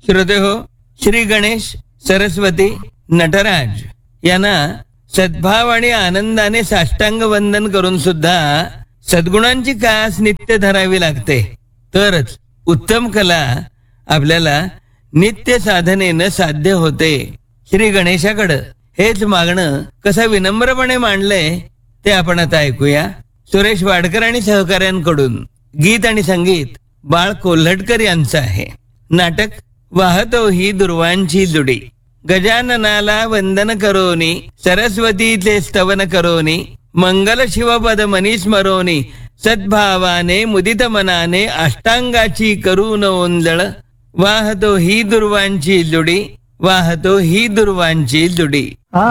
श्रोते हो, श्री गणेश, सरस्वती, नटराज यांना सद्भाव आणि आनंदाने साष्टांग वंदन करून सुद्धा सद्गुणांची कास नित्य धरावी लागते. तरच उत्तम कला आपल्याला नित्य साधनेनं साध्य होते. श्री गणेशाकडं हेच मागणं कसं विनम्रपणे मांडलंय ते आपण आता ऐकूया. सुरेश वाडकर आणि सहकाऱ्यांकडून गीत आणि संगीत बाळ कोल्हटकर यांचं आहे. नाटक वाहतो ही दुर्वांची जुडी. गजाननाला वंदन करोनी, सरस्वतीचे स्तवन करोनी, मंगल शिवपद मनी स्मरोनी, सद्भावाने मुदित मनाने अष्टांगाची करून ओंजळ. वाहतो ही दुर्वांची जुडी, वाहतो ही दुर्वांची जुडी.